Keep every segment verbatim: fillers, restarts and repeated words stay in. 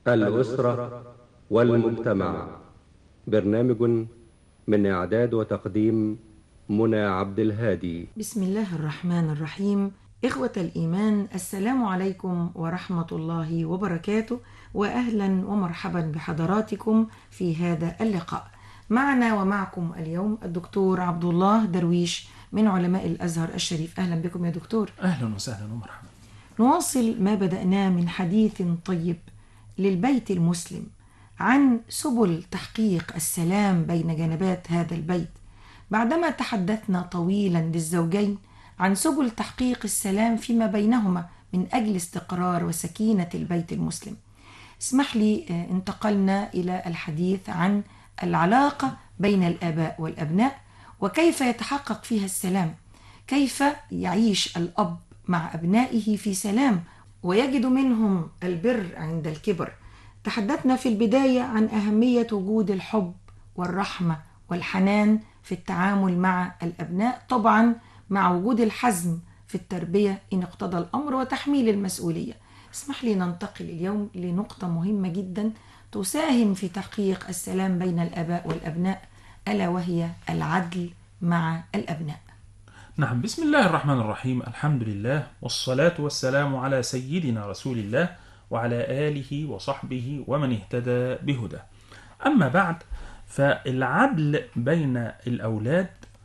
الأسرة والمجتمع. برنامج من إعداد وتقديم منى عبد الهادي. بسم الله الرحمن الرحيم. إخوة الإيمان، السلام عليكم ورحمة الله وبركاته، وأهلا ومرحبا بحضراتكم في هذا اللقاء. معنا ومعكم اليوم الدكتور عبد الله درويش من علماء الأزهر الشريف. أهلا بكم يا دكتور. أهلا وسهلا ومرحبا. نواصل ما بدأناه من حديث طيب للبيت المسلم عن سبل تحقيق السلام بين جنبات هذا البيت، بعدما تحدثنا طويلا للزوجين عن سبل تحقيق السلام فيما بينهما من أجل استقرار وسكينة البيت المسلم. اسمح لي، انتقلنا إلى الحديث عن العلاقة بين الآباء والأبناء وكيف يتحقق فيها السلام، كيف يعيش الأب مع أبنائه في سلام ويجد منهم البر عند الكبر. تحدثنا في البداية عن أهمية وجود الحب والرحمة والحنان في التعامل مع الأبناء، طبعا مع وجود الحزم في التربية إن اقتضى الأمر وتحميل المسؤولية. اسمح لي ننتقل اليوم لنقطة مهمة جدا تساهم في تحقيق السلام بين الآباء والأبناء، ألا وهي العدل مع الأبناء. نعم، بسم الله الرحمن الرحيم، الحمد لله والصلاة والسلام على سيدنا رسول الله وعلى آله وصحبه ومن اهتدى بهداه. أما بعد، فالعدل بين الأولاد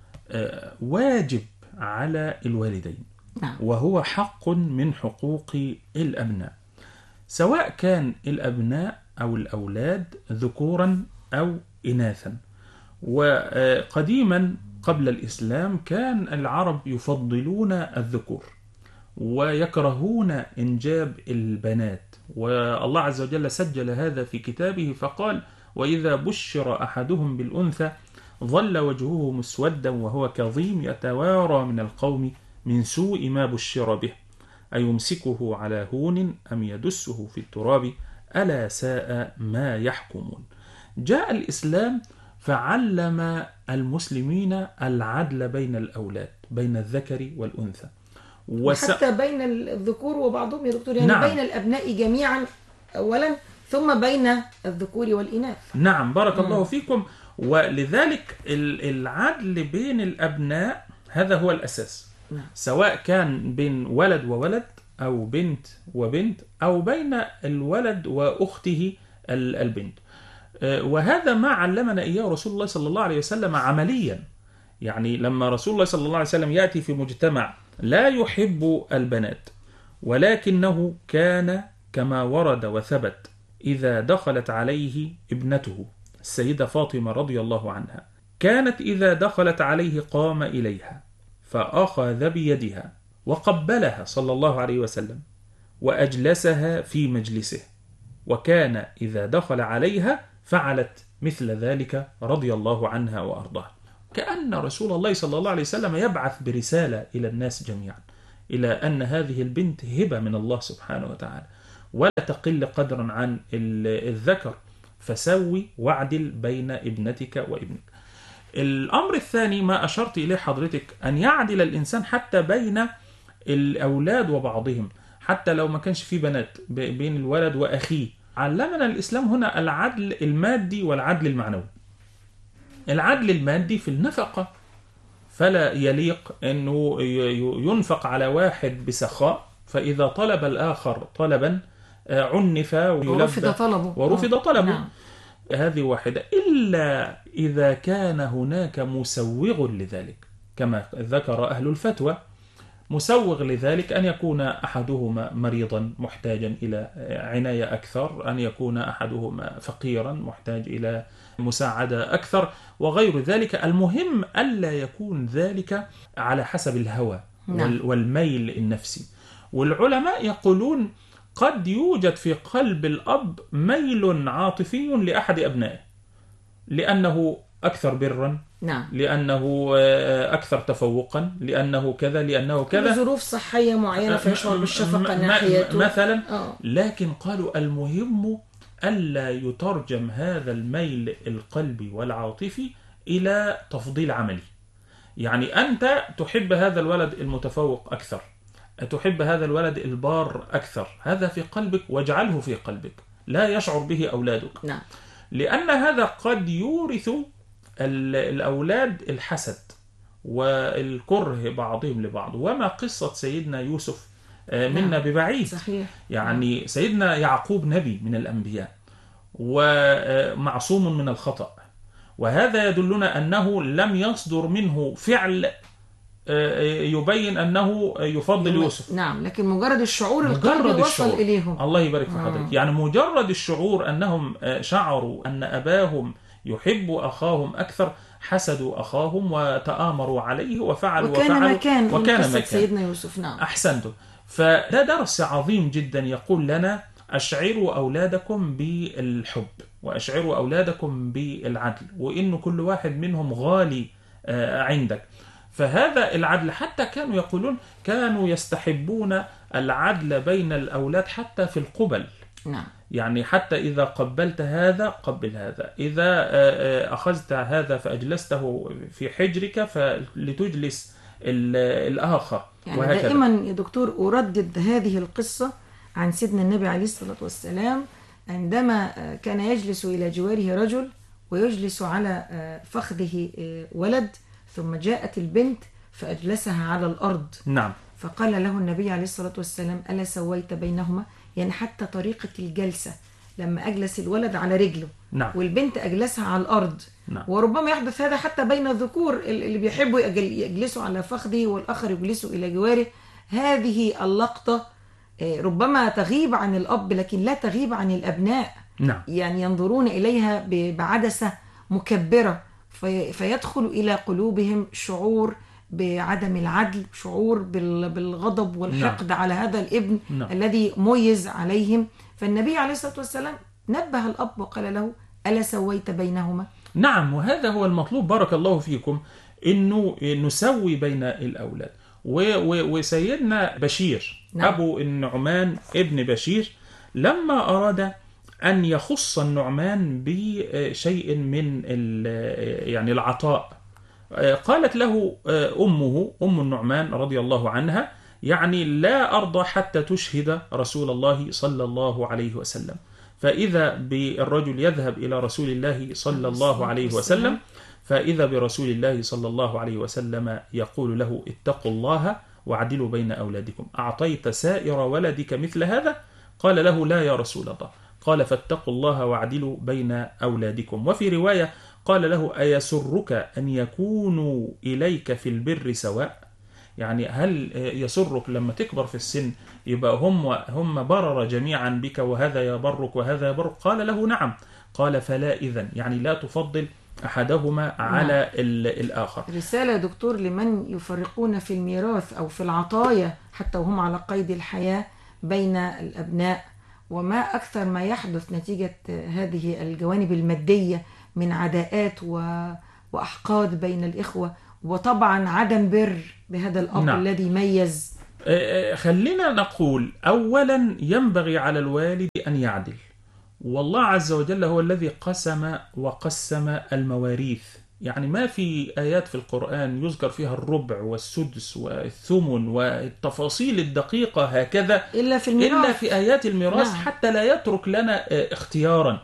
واجب على الوالدين، وهو حق من حقوق الأبناء، سواء كان الأبناء أو الأولاد ذكورا أو إناثا. وقديما قبل الإسلام كان العرب يفضلون الذكور ويكرهون إنجاب البنات، والله عز وجل سجل هذا في كتابه فقال: وإذا بشر أحدهم بالأنثى ظل وجهه مسودا وهو كظيم يتوارى من القوم من سوء ما بشر به أيمسكه على هون أم يدسه في التراب ألا ساء ما يحكمون. جاء الإسلام فعلم المسلمين العدل بين الأولاد، بين الذكر والأنثى، وس... حتى بين الذكور وبعضهم يا دكتور، يعني نعم. بين الأبناء جميعا أولا، ثم بين الذكور والإناث. نعم، بارك الله فيكم. ولذلك العدل بين الأبناء هذا هو الأساس، نعم. سواء كان بين ولد وولد أو بنت وبنت أو بين الولد وأخته البنت. وهذا ما علمنا إياه رسول الله صلى الله عليه وسلم عمليا. يعني لما رسول الله صلى الله عليه وسلم يأتي في مجتمع لا يحب البنات، ولكنه كان كما ورد وثبت إذا دخلت عليه ابنته السيدة فاطمة رضي الله عنها، كانت إذا دخلت عليه قام إليها فأخذ بيدها وقبلها صلى الله عليه وسلم وأجلسها في مجلسه، وكان إذا دخل عليها فعلت مثل ذلك رضي الله عنها وأرضاها. كأن رسول الله صلى الله عليه وسلم يبعث برسالة إلى الناس جميعا إلى أن هذه البنت هبة من الله سبحانه وتعالى، ولا تقل قدرا عن الذكر، فسوي واعدل بين ابنتك وابنك. الأمر الثاني ما أشرت إليه حضرتك، أن يعدل الإنسان حتى بين الأولاد وبعضهم، حتى لو ما كانش في بنات، بين الولد وأخيه. علمنا الإسلام هنا العدل المادي والعدل المعنوي. العدل المادي في النفقة، فلا يليق أنه ينفق على واحد بسخاء فإذا طلب الآخر طلبا عنف ورفض طلبه, ورفض طلبه. نعم. هذه واحدة، إلا إذا كان هناك مسوغ لذلك، كما ذكر أهل الفتوى. مسوغ لذلك أن يكون أحدهما مريضا محتاجا إلى عناية أكثر، أن يكون أحدهما فقيرا محتاج إلى مساعدة أكثر، وغير ذلك. المهم ألا يكون ذلك على حسب الهوى والميل النفسي. والعلماء يقولون قد يوجد في قلب الأب ميل عاطفي لأحد أبنائه لأنه أكثر برا، نعم. لأنه أكثر تفوقا، لأنه كذا، لأنه كذا، ظروف صحية معينة فيشعر بالشفقة ناحيته مثلا. أوه. لكن قالوا المهم ألا يترجم هذا الميل القلبي والعاطفي إلى تفضيل عملي. يعني أنت تحب هذا الولد المتفوق أكثر، تحب هذا الولد البار أكثر، هذا في قلبك واجعله في قلبك، لا يشعر به أولادك. نعم. لأن هذا قد يورث الأولاد الحسد والكره بعضهم لبعض. وما قصة سيدنا يوسف منا نعم. ببعيد. صحيح. يعني نعم. سيدنا يعقوب نبي من الأنبياء ومعصوم من الخطأ، وهذا يدلنا أنه لم يصدر منه فعل يبين أنه يفضل يوسف. نعم، لكن مجرد الشعور القلبي وصل إليهم. الله يبارك في حضرتك. يعني مجرد الشعور أنهم شعروا أن أباهم يحب أخاهم أكثر، حسدوا أخاهم وتآمروا عليه وفعلوا وكان وفعلوا مكان وكان قصة مكان سيدنا يوسف. نعم. أحسنتم. فده درس عظيم جدا يقول لنا: أشعروا أولادكم بالحب، وأشعروا أولادكم بالعدل، وإن كل واحد منهم غالي عندك. فهذا العدل، حتى كانوا يقولون كانوا يستحبون العدل بين الأولاد حتى في القبل. نعم. يعني حتى إذا قبلت هذا قبل هذا، إذا أخذت هذا فأجلسته في حجرك فلتجلس الآخر، يعني وهكذا. دائما يا دكتور أردد هذه القصة عن سيدنا النبي عليه الصلاة والسلام، عندما كان يجلس إلى جواره رجل ويجلس على فخذه ولد، ثم جاءت البنت فأجلسها على الأرض. نعم. فقال له النبي عليه الصلاة والسلام: ألا سويت بينهما؟ يعني حتى طريقة الجلسة، لما أجلس الولد على رجله، نعم. والبنت أجلسها على الأرض. نعم. وربما يحدث هذا حتى بين الذكور اللي بيحبوا يجلسوا على فخذه والآخر يجلسوا إلى جواره. هذه اللقطة ربما تغيب عن الأب لكن لا تغيب عن الأبناء. نعم. يعني ينظرون إليها بعدسة مكبرة، في فيدخل إلى قلوبهم شعور بعدم العدل، شعور بالغضب والحقد. نعم. على هذا الابن. نعم. الذي ميز عليهم. فالنبي عليه الصلاة والسلام نبه الأب وقال له: ألا سويت بينهما؟ نعم، وهذا هو المطلوب. بارك الله فيكم، إنه نسوي بين الأولاد. وسيدنا بشير، نعم. أبو النعمان ابن بشير، لما أراد أن يخص النعمان بشيء من يعني العطاء، قالت له أمه أم النعمان رضي الله عنها: يعني لا أرضى حتى تشهد رسول الله صلى الله عليه وسلم. فإذا بالرجل يذهب إلى رسول الله صلى الله عليه وسلم، فإذا برسول الله صلى الله عليه وسلم يقول له: اتقوا الله واعدلوا بين أولادكم، أعطيت سائر ولدك مثل هذا؟ قال له: لا يا رسول الله. قال: فاتقوا الله واعدلوا بين أولادكم. وفي رواية قال له: أيسرك أن يكونوا إليك في البر سواء؟ يعني هل يسرك لما تكبر في السن يبقى هم هم برر جميعا بك، وهذا يبرك وهذا يبرك؟ قال له: نعم. قال: فلا إذن، يعني لا تفضل أحدهما على نعم. الآخر. رسالة دكتور لمن يفرقون في الميراث أو في العطايا حتى وهم على قيد الحياة بين الأبناء، وما أكثر ما يحدث نتيجة هذه الجوانب المادية من عداءات وأحقاد بين الإخوة، وطبعا عدم بر بهذا الأب. نعم. الذي ميز. خلينا نقول أولا ينبغي على الوالد أن يعدل، والله عز وجل هو الذي قسم وقسم المواريث. يعني ما في آيات في القرآن يذكر فيها الربع والسدس والثمن والتفاصيل الدقيقة هكذا إلا في الميراث، إلا في آيات الميراث. نعم. حتى لا يترك لنا اختيارا.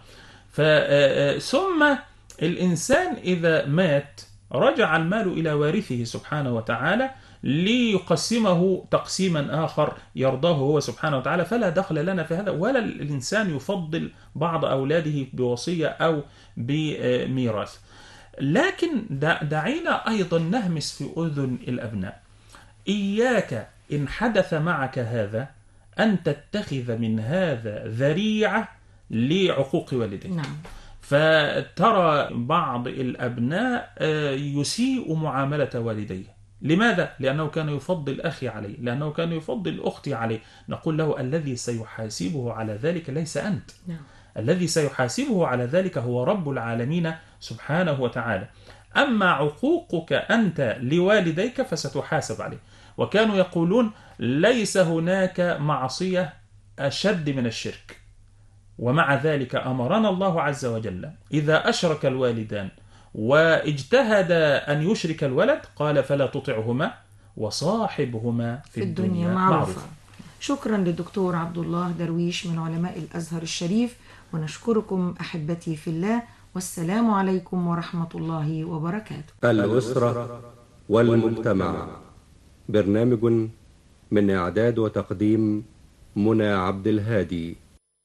ثم الإنسان إذا مات رجع المال إلى وارثه سبحانه وتعالى ليقسمه تقسيما آخر يرضاه هو سبحانه وتعالى، فلا دخل لنا في هذا. ولا الإنسان يفضل بعض أولاده بوصية أو بميراث. لكن دعينا أيضا نهمس في أذن الأبناء: إياك إن حدث معك هذا أن تتخذ من هذا ذريعة لعقوق والديك. نعم. فترى بعض الأبناء يسيء معاملة والديه. لماذا؟ لأنه كان يفضل أخي عليه، لأنه كان يفضل أختي عليه. نقول له: الذي سيحاسبه على ذلك ليس أنت. نعم. الذي سيحاسبه على ذلك هو رب العالمين سبحانه وتعالى. أما عقوقك أنت لوالديك فستحاسب عليه. وكانوا يقولون: ليس هناك معصية أشد من الشرك. ومع ذلك أمرنا الله عز وجل إذا أشرك الوالدان واجتهد أن يشرك الولد قال: فلا تطعهما وصاحبهما في, في الدنيا, الدنيا معروفا. شكرا للدكتور عبد الله درويش من علماء الأزهر الشريف، ونشكركم أحبتي في الله، والسلام عليكم ورحمة الله وبركاته. الأسرة والمجتمع، برنامج من إعداد وتقديم منى عبد الهادي.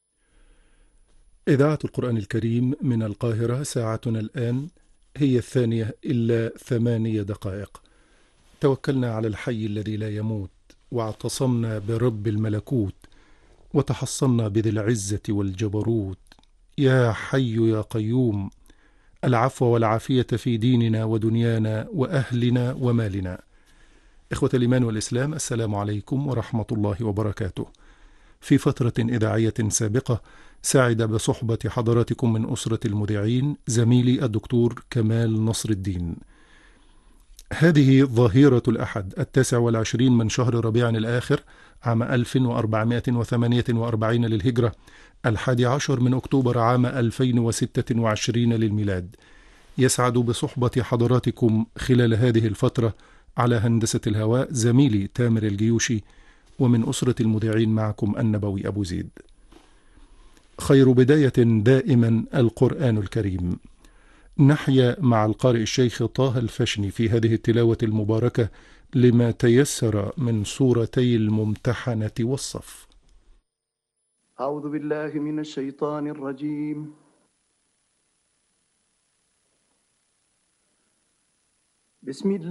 إذاعة القرآن الكريم من القاهرة، ساعتنا الآن هي الثانية إلا ثمانية دقائق. توكلنا على الحي الذي لا يموت، واعتصمنا برب الملكوت، وتحصنا بذي العزة والجبروت. يا حي يا قيوم، العفو والعافية في ديننا ودنيانا وأهلنا ومالنا. إخوة الإيمان والإسلام، السلام عليكم ورحمة الله وبركاته. في فترة إذاعية سابقة سعد بصحبة حضراتكم من أسرة المذيعين زميلي الدكتور كمال نصر الدين. هذه ظهيرة الأحد التاسع والعشرين من شهر ربيع الآخر عام ألف وأربعمائة وثمانية وأربعين للهجرة، الحادي عشر من أكتوبر عام ألفين وستة وعشرين للميلاد. يسعد بصحبة حضراتكم خلال هذه الفترة على هندسة الهواء زميلي تامر الجيوشي، ومن أسرة المذيعين معكم النبوي أبو زيد. خير بداية دائما القرآن الكريم. نحيا مع القارئ الشيخ طه الفشني في هذه التلاوة المباركة لما تيسر من سورتي الممتحنة والصف. أعوذ بالله من الشيطان الرجيم. بسم الله